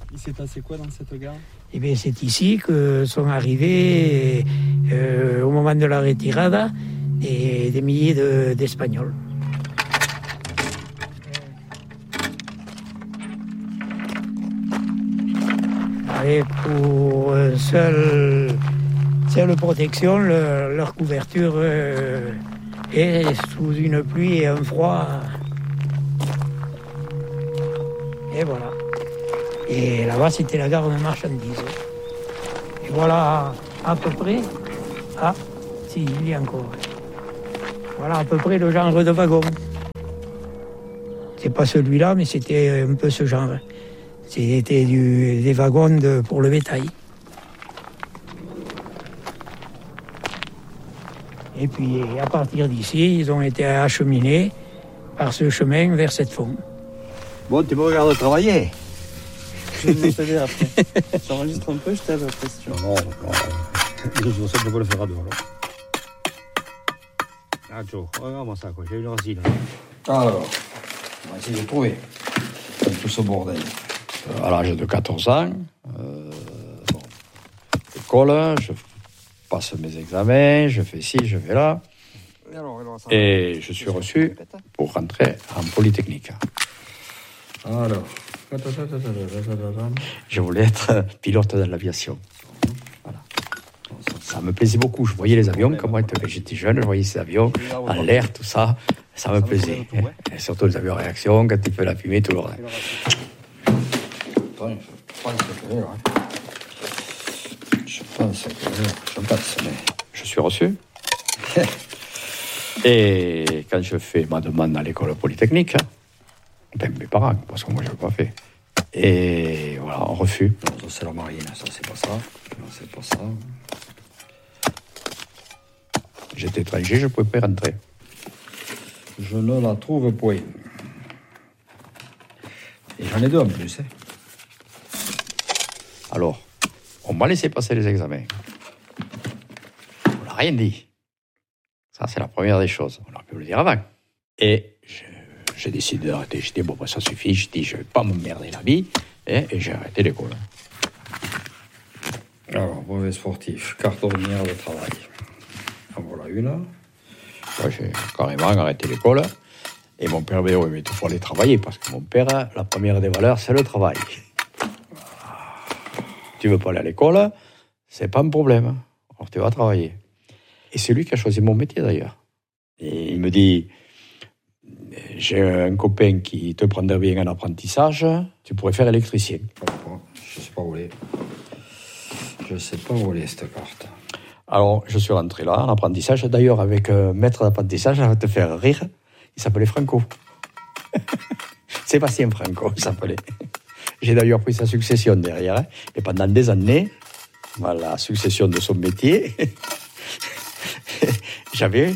Il s'est passé quoi dans cette gare? Eh bien, c'est ici que sont arrivés, au moment de la retirada, des milliers d'Espagnols. Avec pour seule protection, leur couverture est sous une pluie et un froid. Et voilà. Et là-bas, c'était la gare de marchandises. Et voilà à peu près... Ah, si, il y a encore. Voilà à peu près le genre de wagon. C'est pas celui-là, mais c'était un peu ce genre. C'était des wagons pour le bétail. Et puis, à partir d'ici, ils ont été acheminés par ce chemin vers cette fond. Bon, tu me regardes travailler. Je vais t'aider après. J'enregistre un peu, je t'aide après si tu veux. Non. Je suis sûr que je peux le faire à deux. Ah, Joe, regarde-moi ça, quoi. J'ai une racine. Alors, on va essayer de trouver tout ce bordel. À l'âge de 14 ans, école, je passe mes examens, je fais ci, je fais là. Et je suis reçu pour rentrer en Polytechnique. Alors, je voulais être pilote de l'aviation. Voilà. Ça me plaisait beaucoup. Je voyais les avions, comme moi j'étais jeune, je voyais ces avions en l'air, tout ça. Ça me plaisait. Et surtout les avions à réaction, quand il fait la fumée, tout le reste. Je pense, mais je suis reçu. Et quand je fais ma demande à l'école polytechnique, ben mes parents, parce que moi je ne l'ai pas fait. Et voilà, on refuse. Ça c'est la marine, ça c'est pas ça. Non, c'est pas ça. J'étais étranger, je ne pouvais pas rentrer. Je ne la trouve point. Et j'en ai deux en plus. Alors, on m'a laissé passer les examens. On n'a rien dit. Ça, c'est la première des choses. On aurait pu le dire avant. Et j'ai décidé d'arrêter. J'ai dit, bon, ça suffit. J'ai dit, je ne vais pas m'emmerder la vie. Et j'ai arrêté l'école. Alors, brevet sportif, carte ordinaire de travail. En voilà une. Moi, j'ai carrément arrêté l'école. Et mon père m'a dit, oui, mais il faut aller travailler. Parce que mon père, la première des valeurs, c'est le travail. Tu veux pas aller à l'école, c'est pas un problème. Alors tu vas travailler. Et c'est lui qui a choisi mon métier d'ailleurs. Et il me dit, j'ai un copain qui te prendrait bien en apprentissage, tu pourrais faire électricien. Je sais pas où elle est. Je sais pas où elle est cette carte. Alors je suis rentré là en apprentissage. D'ailleurs avec un maître d'apprentissage, ça va te faire rire. Il s'appelait Franco. Sébastien Franco, il s'appelait. J'ai d'ailleurs pris sa succession derrière. Hein. Et pendant des années, la succession de son métier, j'avais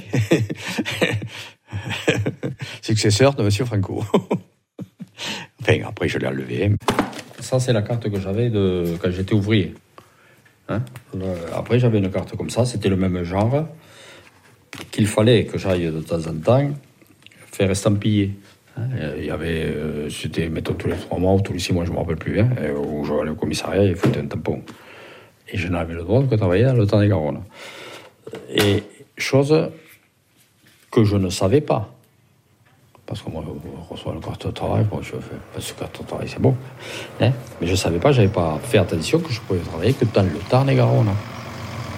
successeur de M. Franco. Enfin, après, je l'ai enlevé. Ça, c'est la carte que j'avais quand j'étais ouvrier. Hein? Après, j'avais une carte comme ça. C'était le même genre qu'il fallait que j'aille de temps en temps faire estampiller. Il y avait, c'était, mettons, tous les 3 mois ou tous les 6 mois, je ne me rappelle plus, où j'allais au commissariat, il foutait un tampon. Et je n'avais le droit que travailler dans le temps des Garonne. Et chose que je ne savais pas. Parce que moi, je reçois une carte de travail, bon, je fais pas ce carte de travail, c'est bon. Mais je ne savais pas, je n'avais pas fait attention que je pouvais travailler que dans le temps des Garonne.